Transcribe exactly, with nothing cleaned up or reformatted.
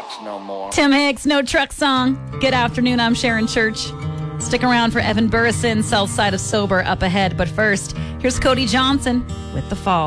trucks no more. Tim Hicks, No Truck Song. Good afternoon, I'm Sharon Church. Stick around for Evan Burrison, South Side of Sober up ahead. But first, here's Cody Johnson with The Fall.